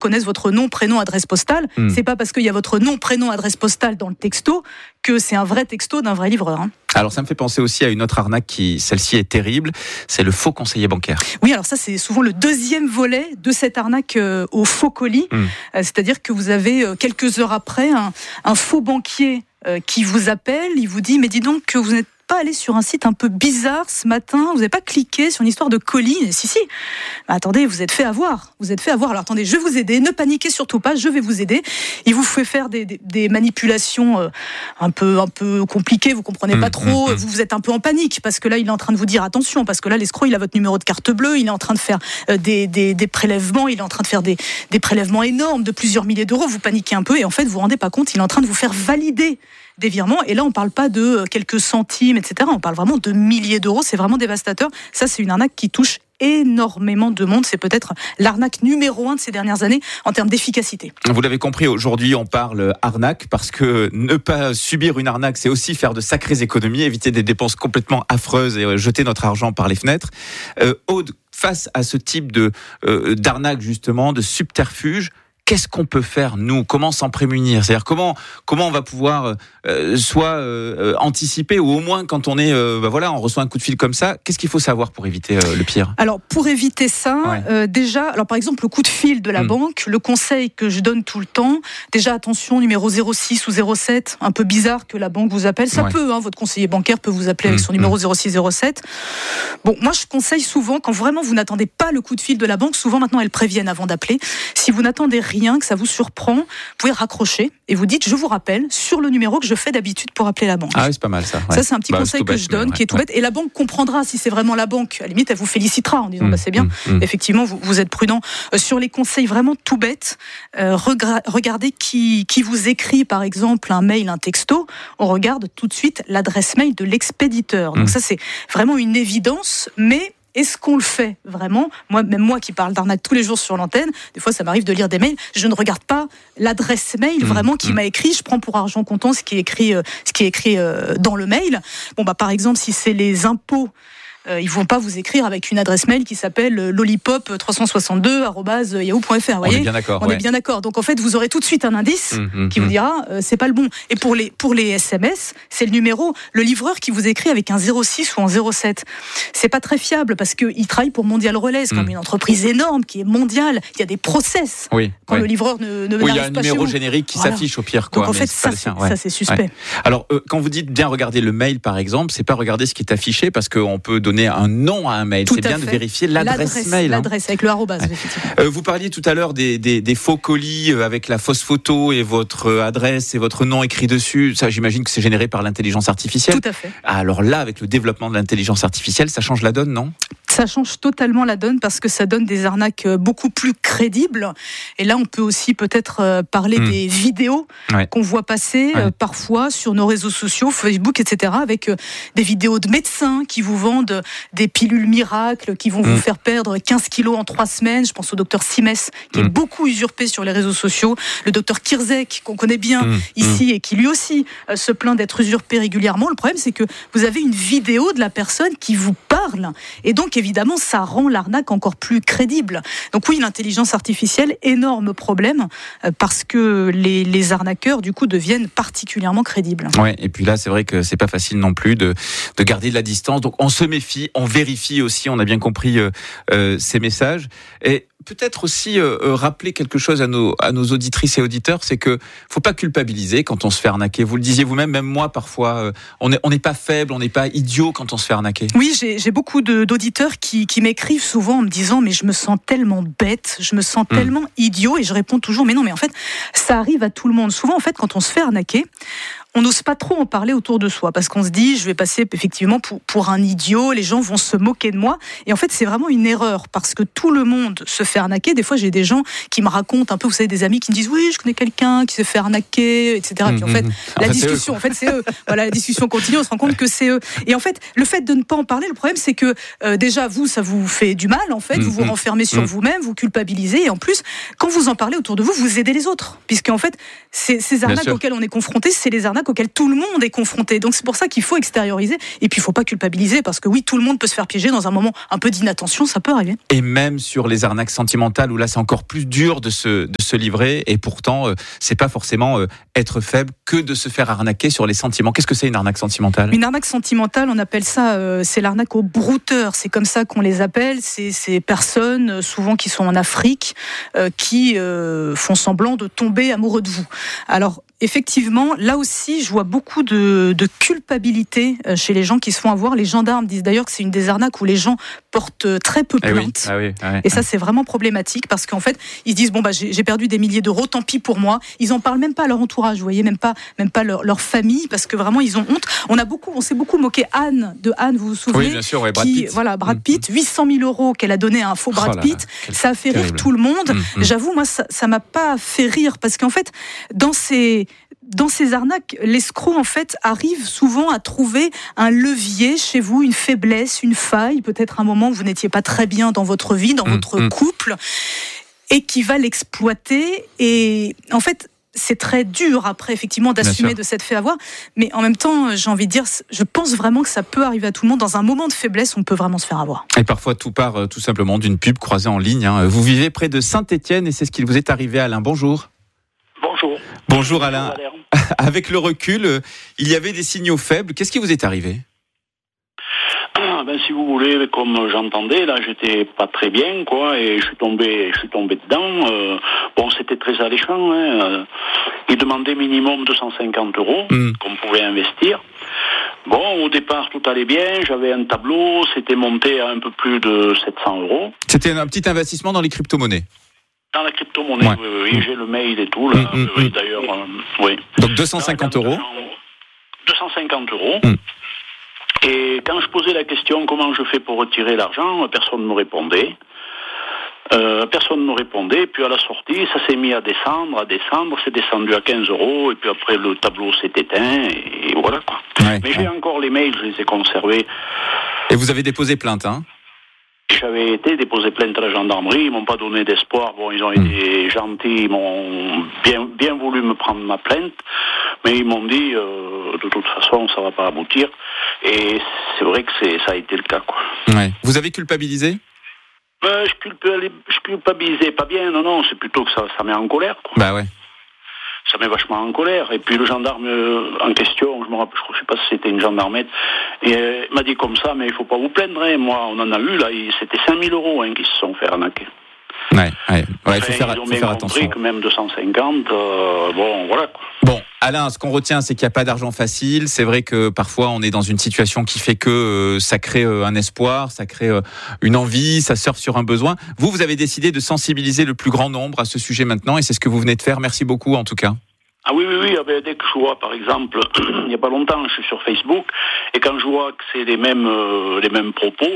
connaissent votre nom, prénom, adresse postale. C'est pas parce qu'il y a votre nom, prénom, adresse postale dans le texto que c'est un vrai texto d'un vrai livreur. Alors ça me fait penser aussi à une autre arnaque celle-ci est terrible, c'est le faux conseiller bancaire. Oui, alors ça c'est souvent le deuxième volet de cette arnaque au faux colis. C'est-à-dire que vous avez quelques heures après un faux banquier qui vous appelle, il vous dit mais dis donc que vous n'êtes pas allé sur un site un peu bizarre ce matin, vous n'avez pas cliqué sur une histoire de colis. Si. Bah, attendez, vous êtes fait avoir. Alors attendez, je vais vous aider, ne paniquez surtout pas, je vais vous aider. Il vous fait faire des manipulations un peu compliquées, vous comprenez pas trop, vous êtes un peu en panique parce que là il est en train de vous dire attention, parce que là l'escroc il a votre numéro de carte bleue, il est en train de faire des prélèvements, il est en train de faire des prélèvements énormes de plusieurs milliers d'euros, vous paniquez un peu et en fait vous vous rendez pas compte, il est en train de vous faire valider des virements, et là on parle pas de quelques centimes, etc. On parle vraiment de milliers d'euros, c'est vraiment dévastateur. Ça c'est une arnaque qui touche énormément de monde, c'est peut-être l'arnaque numéro 1 de ces dernières années en termes d'efficacité. Vous l'avez compris, aujourd'hui on parle arnaque parce que ne pas subir une arnaque, c'est aussi faire de sacrées économies, éviter des dépenses complètement affreuses et jeter notre argent par les fenêtres. Aude, face à ce type d'arnaque justement, de subterfuge, qu'est-ce qu'on peut faire, nous ? Comment s'en prémunir ? C'est-à-dire comment on va pouvoir soit anticiper, ou au moins quand on est, on reçoit un coup de fil comme ça, qu'est-ce qu'il faut savoir pour éviter le pire ? Alors pour éviter ça, déjà, alors par exemple le coup de fil de la banque, le conseil que je donne tout le temps, déjà attention, numéro 06 ou 07, un peu bizarre que la banque vous appelle, ça peut, votre conseiller bancaire peut vous appeler avec son numéro 0607. Bon, moi je conseille souvent, quand vraiment vous n'attendez pas le coup de fil de la banque, souvent maintenant elles préviennent avant d'appeler, si vous n'attendez rien, que ça vous surprend, vous pouvez raccrocher et vous dites je vous rappelle sur le numéro que je fais d'habitude pour appeler la banque. Ah oui, c'est pas mal ça. Ça c'est un petit conseil que je donne qui est tout bête, et la banque comprendra si c'est vraiment la banque. À la limite elle vous félicitera en disant c'est bien, effectivement vous êtes prudent. Sur les conseils vraiment tout bêtes, regardez qui vous écrit par exemple un mail, un texto, on regarde tout de suite l'adresse mail de l'expéditeur. Donc ça c'est vraiment une évidence, mais est-ce qu'on le fait vraiment ? Même moi qui parle d'arnaque tous les jours sur l'antenne, des fois ça m'arrive de lire des mails, je ne regarde pas l'adresse mail vraiment qui m'a écrit, je prends pour argent comptant ce qui est écrit dans le mail. Bon par exemple si c'est les impôts, ils vont pas vous écrire avec une adresse mail qui s'appelle lollipop362@yahoo.fr. On est bien d'accord. On est bien d'accord. Donc en fait, vous aurez tout de suite un indice qui vous dira c'est pas le bon. Et pour les SMS, c'est le numéro, le livreur qui vous écrit avec un 06 ou un 07. C'est pas très fiable parce que il travaille pour Mondial Relais, c'est comme une entreprise énorme qui est mondiale. Il y a des process quand le livreur ne n'arrive pas chez vous. Il y a un numéro générique qui s'affiche au pire. Donc en fait, ça c'est suspect. Ouais. Alors quand vous dites bien regarder le mail par exemple, c'est pas regarder ce qui est affiché parce qu'on peut donner un nom à un mail. C'est bien de vérifier l'adresse mail. L'adresse avec le arrobase, effectivement. Vous parliez tout à l'heure des faux colis avec la fausse photo et votre adresse et votre nom écrit dessus. Ça, j'imagine que c'est généré par l'intelligence artificielle. Tout à fait. Alors là, avec le développement de l'intelligence artificielle, ça change la donne, non ? Ça change totalement la donne parce que ça donne des arnaques beaucoup plus crédibles. Et là, on peut aussi peut-être parler des vidéos qu'on voit passer parfois sur nos réseaux sociaux, Facebook, etc., avec des vidéos de médecins qui vous vendent des pilules miracles qui vont vous faire perdre 15 kilos en 3 semaines. Je pense au docteur Simès qui est beaucoup usurpé sur les réseaux sociaux. Le docteur Kirzek qu'on connaît bien ici et qui lui aussi se plaint d'être usurpé régulièrement. Le problème, c'est que vous avez une vidéo de la personne qui vous parle. Et donc, évidemment, ça rend l'arnaque encore plus crédible. Donc oui, l'intelligence artificielle, énorme problème, parce que les arnaqueurs, du coup, deviennent particulièrement crédibles. Ouais, et puis là, c'est vrai que c'est pas facile non plus de garder de la distance. Donc, on se méfie, on vérifie aussi, on a bien compris ces messages. Et peut-être aussi rappeler quelque chose à nos auditrices et auditeurs, c'est que faut pas culpabiliser quand on se fait arnaquer. Vous le disiez vous-même, même moi parfois, on n'est pas faible, on n'est pas idiot quand on se fait arnaquer. Oui, j'ai beaucoup d'auditeurs qui m'écrivent souvent en me disant mais je me sens tellement bête, je me sens tellement idiot, et je réponds toujours mais non, mais en fait ça arrive à tout le monde. Souvent en fait quand on se fait arnaquer, on n'ose pas trop en parler autour de soi parce qu'on se dit je vais passer effectivement pour un idiot, les gens vont se moquer de moi, et en fait c'est vraiment une erreur parce que tout le monde se fait arnaquer. Des fois j'ai des gens qui me racontent un peu, vous savez, des amis qui me disent oui je connais quelqu'un qui se fait arnaquer, etc. Puis en fait la discussion, en fait c'est eux. Voilà, la discussion continue, on se rend compte que c'est eux. Et en fait le fait de ne pas en parler, le problème c'est que déjà vous, ça vous fait du mal en fait, vous vous renfermez sur vous-même, vous culpabilisez, et en plus quand vous en parlez autour de vous, vous aidez les autres, puisque en fait ces arnaques auxquelles on est confronté, c'est les arnaques auxquelles tout le monde est confronté. Donc c'est pour ça qu'il faut extérioriser, et puis il faut pas culpabiliser parce que oui, tout le monde peut se faire piéger dans un moment un peu d'inattention, ça peut arriver. Et même sur les arnaques sentimentales où là c'est encore plus dur de se se livrer. Et pourtant, c'est pas forcément être faible que de se faire arnaquer sur les sentiments. Qu'est-ce que c'est une arnaque sentimentale ? Une arnaque sentimentale, on appelle ça, c'est l'arnaque aux brouteurs. C'est comme ça qu'on les appelle. C'est ces personnes, souvent qui sont en Afrique, qui font semblant de tomber amoureux de vous. Alors, effectivement, là aussi, je vois beaucoup de culpabilité chez les gens qui se font avoir. Les gendarmes disent d'ailleurs que c'est une des arnaques où les gens portent très peu plainte. Et ça, c'est vraiment problématique parce qu'en fait, ils se disent bon j'ai perdu des milliers d'euros, tant pis pour moi. Ils en parlent même pas à leur entourage, vous voyez, même pas leur famille, parce que vraiment ils ont honte. On s'est beaucoup moqué de Anne, vous vous souvenez ? Oui, bien sûr, Brad Pitt. Voilà, Brad Pitt, 800 000 euros qu'elle a donné à un faux Brad Pitt. Ça a fait rire tout le monde. J'avoue, moi, ça m'a pas fait rire parce qu'en fait, dans ces arnaques, l'escroc en fait arrive souvent à trouver un levier chez vous, une faiblesse, une faille, peut-être un moment où vous n'étiez pas très bien dans votre vie, dans votre couple, et qui va l'exploiter. Et en fait, c'est très dur après effectivement d'assumer de s'être fait avoir, mais en même temps, j'ai envie de dire, je pense vraiment que ça peut arriver à tout le monde. Dans un moment de faiblesse, on peut vraiment se faire avoir. Et parfois, tout part tout simplement d'une pub croisée en ligne. Vous vivez près de Saint-Étienne et c'est ce qui vous est arrivé, Alain. Bonjour. Bonjour Alain. Avec le recul, il y avait des signaux faibles. Qu'est-ce qui vous est arrivé ? Si vous voulez, comme j'entendais, là, j'étais pas très bien, quoi, et je suis tombé dedans. C'était très alléchant. Ils demandaient minimum 250 euros qu'on pouvait investir. Au départ, tout allait bien. J'avais un tableau, c'était monté à un peu plus de 700 euros. C'était un petit investissement dans les crypto-monnaies. Dans la crypto-monnaie, oui, j'ai le mail et tout, là. Oui, d'ailleurs, oui. Donc 250 euros. 250 euros. Et quand je posais la question comment je fais pour retirer l'argent, personne ne me répondait. Puis à la sortie, ça s'est mis à descendre, c'est descendu à 15 euros, et puis après le tableau s'est éteint, et voilà quoi. Mais j'ai encore les mails, je les ai conservés. Et vous avez déposé plainte, hein ? J'avais été déposer plainte à la gendarmerie, ils m'ont pas donné d'espoir. Ils ont été gentils, ils m'ont bien voulu me prendre ma plainte, mais ils m'ont dit de toute façon ça va pas aboutir. Et c'est vrai que ça a été le cas, quoi. Ouais. Vous avez culpabilisé ? Je culpabilisais pas bien, non, c'est plutôt que ça met en colère, quoi. Bah ouais. Ça met vachement en colère. Et puis le gendarme en question, je me rappelle, je sais pas si c'était une gendarmette, et m'a dit comme ça, mais il faut pas vous plaindre. Moi, on en a eu là, c'était 5 000 euros qui se sont fait arnaquer. Il faut faire attention. Compris que même 250, voilà quoi. Bon, Alain, ce qu'on retient, c'est qu'il n'y a pas d'argent facile. C'est vrai que parfois, on est dans une situation qui fait que ça crée un espoir, ça crée une envie, ça surfe sur un besoin. Vous avez décidé de sensibiliser le plus grand nombre à ce sujet maintenant, et c'est ce que vous venez de faire. Merci beaucoup, en tout cas. Ah oui, dès que je vois, par exemple, il n'y a pas longtemps, je suis sur Facebook, et quand je vois que c'est les mêmes propos,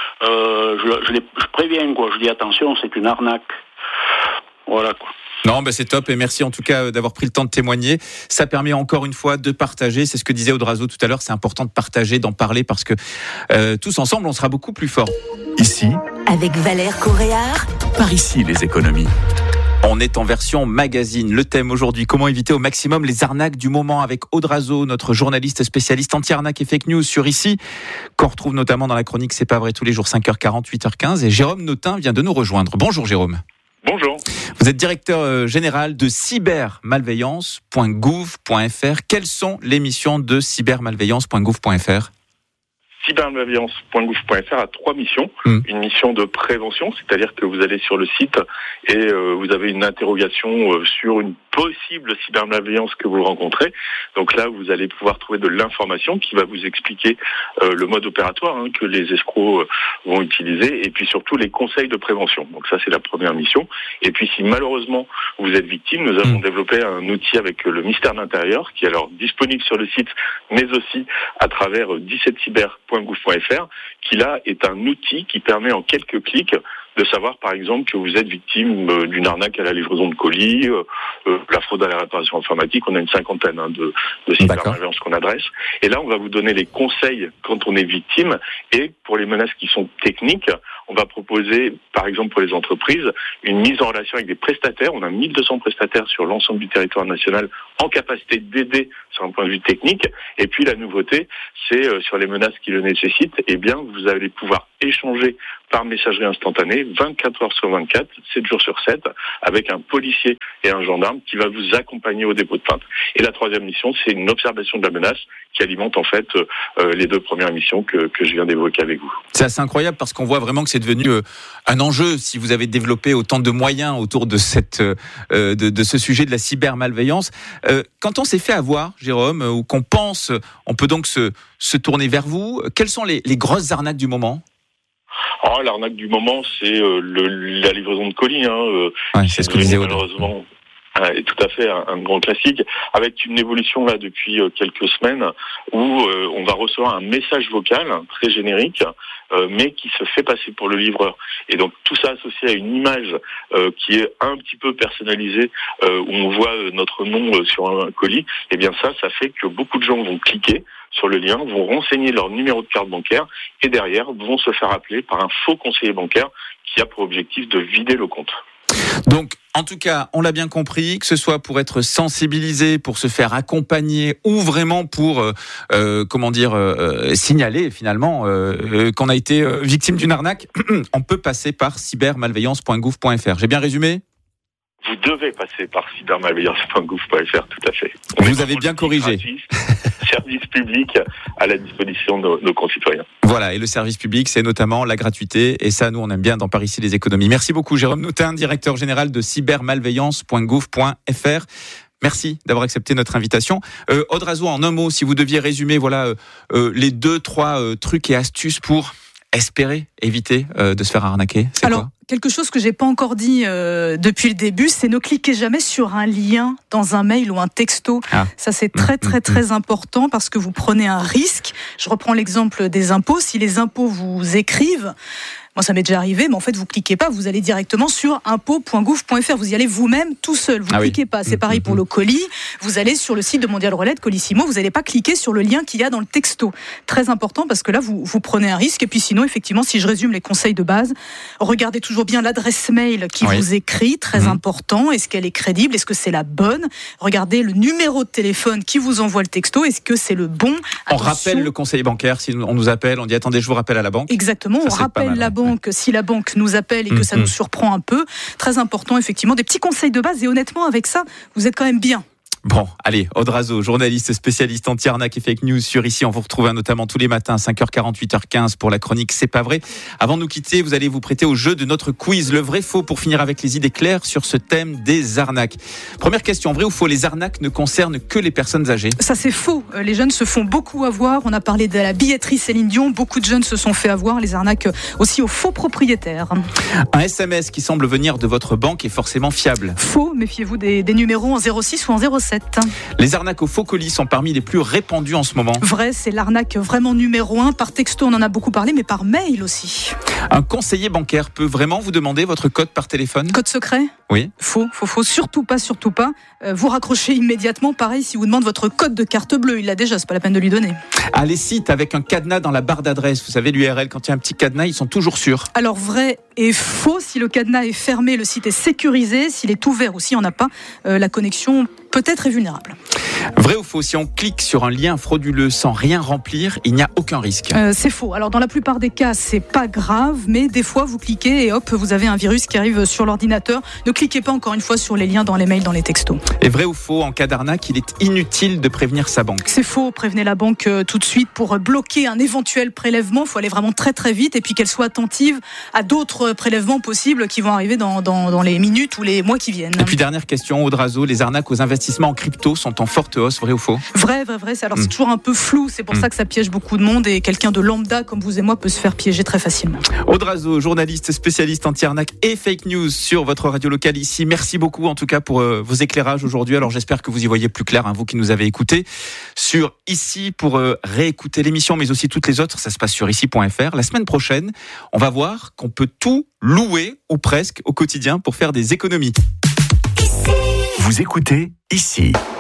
je préviens, quoi. Je dis attention, c'est une arnaque. Voilà, quoi. Non, c'est top, et merci en tout cas d'avoir pris le temps de témoigner. Ça permet encore une fois de partager. C'est ce que disait Audrazo tout à l'heure. C'est important de partager, d'en parler, parce que tous ensemble, on sera beaucoup plus forts. Ici, avec Valère Coréard, par ici les économies. On est en version magazine. Le thème aujourd'hui, comment éviter au maximum les arnaques du moment, avec Audrazo, notre journaliste spécialiste anti-arnaque et fake news sur Ici, qu'on retrouve notamment dans la chronique C'est pas vrai tous les jours 5h40, 8h15. Et Jérôme Notin vient de nous rejoindre. Bonjour Jérôme. Bonjour. Vous êtes directeur général de cybermalveillance.gouv.fr. Quelles sont les missions de cybermalveillance.gouv.fr ? cybermalveillance.gouv.fr a 3 missions. Une mission de prévention, c'est-à-dire que vous allez sur le site et vous avez une interrogation sur une possible cybermalveillance que vous rencontrez. Donc là, vous allez pouvoir trouver de l'information qui va vous expliquer le mode opératoire que les escrocs vont utiliser, et puis surtout les conseils de prévention. Donc ça, c'est la première mission. Et puis si malheureusement vous êtes victime, nous avons développé un outil avec le ministère de l'Intérieur qui est alors disponible sur le site, mais aussi à travers 17cyber.gouv.fr, qui là est un outil qui permet en quelques clics de savoir par exemple que vous êtes victime d'une arnaque à la livraison de colis, la fraude à la réparation informatique. On a une cinquantaine de cybermalveillances qu'on adresse. Et là, on va vous donner les conseils quand on est victime. Et pour les menaces qui sont techniques, on va proposer, par exemple pour les entreprises, une mise en relation avec des prestataires. On a 1200 prestataires sur l'ensemble du territoire national en capacité d'aider sur un point de vue technique. Et puis la nouveauté, c'est sur les menaces qui le nécessitent, eh bien vous allez pouvoir échanger par messagerie instantanée 24 heures sur 24, 7 jours sur 7, avec un policier et un gendarme qui va vous accompagner au dépôt de plainte. Et la troisième mission, c'est une observation de la menace qui alimente en fait les deux premières missions que je viens d'évoquer avec vous. C'est assez incroyable parce qu'on voit vraiment que c'est devenu un enjeu si vous avez développé autant de moyens autour de de ce sujet de la cybermalveillance. Quand on s'est fait avoir, Jérôme, ou qu'on pense, on peut donc se tourner vers vous. Quelles sont les grosses arnaques du moment ? L'arnaque du moment, c'est la livraison de colis. Ouais, c'est ce que disait malheureusement. Tout à fait, un grand classique, avec une évolution là depuis quelques semaines où on va recevoir un message vocal très générique, mais qui se fait passer pour le livreur. Et donc tout ça associé à une image qui est un petit peu personnalisée, où on voit notre nom sur un colis. Et bien ça fait que beaucoup de gens vont cliquer sur le lien, vont renseigner leur numéro de carte bancaire et derrière vont se faire appeler par un faux conseiller bancaire qui a pour objectif de vider le compte. Donc, en tout cas, on l'a bien compris, que ce soit pour être sensibilisé, pour se faire accompagner ou vraiment pour, signaler finalement qu'on a été victime d'une arnaque, on peut passer par cybermalveillance.gouv.fr. J'ai bien résumé ? Vous devez passer par cybermalveillance.gouv.fr, tout à fait. Vous avez bien corrigé. Service public à la disposition de nos concitoyens. Voilà, et le service public, c'est notamment la gratuité, et ça, nous, on aime bien dans Par ici les économies. Merci beaucoup, Jérôme Noutin, directeur général de cybermalveillance.gouv.fr. Merci d'avoir accepté notre invitation. Aude Razo, en un mot, si vous deviez résumer les 2-3 trucs et astuces pour espérer éviter de se faire arnaquer, c'est quoi ? Quelque chose que j'ai pas encore dit depuis le début, c'est ne cliquez jamais sur un lien dans un mail ou un texto. Ça, c'est très important parce que vous prenez un risque. Je reprends l'exemple des impôts. Si les impôts vous écrivent, moi, ça m'est déjà arrivé, mais en fait, vous cliquez pas, vous allez directement sur impôts.gouv.fr. Vous y allez vous-même tout seul. Vous cliquez pas. C'est pareil pour le colis. Vous allez sur le site de Mondial Relais, de Colissimo. Vous n'allez pas cliquer sur le lien qu'il y a dans le texto. Très important parce que là, vous prenez un risque. Et puis sinon, effectivement, si je résume les conseils de base, regardez toujours bien l'adresse mail qui vous écrit. Très important. Est-ce qu'elle est crédible? Est-ce que c'est la bonne? Regardez le numéro de téléphone qui vous envoie le texto. Est-ce que c'est le bon? On rappelle le conseiller bancaire. Si on nous appelle, on dit attendez, je vous rappelle à la banque. Exactement. On rappelle la banque. Si la banque nous appelle et que ça nous surprend un peu, très important effectivement, des petits conseils de base et honnêtement avec ça, vous êtes quand même bien. Bon, allez, Aude Razo, journaliste spécialiste anti-arnaque et fake news sur Ici. On vous retrouve notamment tous les matins à 5h40, 8h15 pour la chronique C'est pas vrai. Avant de nous quitter, vous allez vous prêter au jeu de notre quiz, le vrai-faux, pour finir avec les idées claires sur ce thème des arnaques. Première question, vrai ou faux, les arnaques ne concernent que les personnes âgées? Ça, c'est faux. Les jeunes se font beaucoup avoir. On a parlé de la billetterie Céline Dion. Beaucoup de jeunes se sont fait avoir. Les arnaques aussi aux faux propriétaires. Un SMS qui semble venir de votre banque est forcément fiable? Faux. Méfiez-vous des numéros en 06 ou en 07. Les arnaques aux faux colis sont parmi les plus répandues en ce moment. Vrai, c'est l'arnaque vraiment numéro 1. Par texto, on en a beaucoup parlé, mais par mail aussi. Un conseiller bancaire peut vraiment vous demander votre code par téléphone? Code secret? Oui. Faux. Surtout pas. Vous raccrochez immédiatement. Pareil, si vous demande votre code de carte bleue, il l'a déjà, c'est pas la peine de lui donner. Les sites avec un cadenas dans la barre d'adresse, vous savez, l'URL, quand il y a un petit cadenas, ils sont toujours sûrs. Alors, vrai et faux, si le cadenas est fermé, le site est sécurisé. S'il est ouvert ou s'il n'y en a pas, la connexion peut-être est vulnérable. Vrai ou faux, si on clique sur un lien frauduleux sans rien remplir, il n'y a aucun risque? C'est faux. Alors dans la plupart des cas, c'est pas grave, mais des fois vous cliquez et hop, vous avez un virus qui arrive sur l'ordinateur. Ne cliquez pas encore une fois sur les liens dans les mails, dans les textos. Et vrai ou faux, en cas d'arnaque, il est inutile de prévenir sa banque? C'est faux. Prévenez la banque tout de suite pour bloquer un éventuel prélèvement. Il faut aller vraiment très très vite et puis qu'elle soit attentive à d'autres prélèvements possibles qui vont arriver dans les minutes ou les mois qui viennent. Et puis dernière question, Aude Razo, les arnaques aux investissements en crypto sont en forte hausse, vrai ou faux? Vrai. Alors c'est toujours un peu flou, c'est pour ça que ça piège beaucoup de monde et quelqu'un de lambda comme vous et moi peut se faire piéger très facilement. Aude Razo, journaliste spécialiste anti-arnaque et fake news sur votre radio locale Ici. Merci beaucoup en tout cas pour vos éclairages aujourd'hui. Alors j'espère que vous y voyez plus clair, vous qui nous avez écoutés sur Ici pour réécouter l'émission mais aussi toutes les autres. Ça se passe sur ici.fr. La semaine prochaine, on va voir qu'on peut tout louer ou presque au quotidien pour faire des économies. Vous écoutez Ici.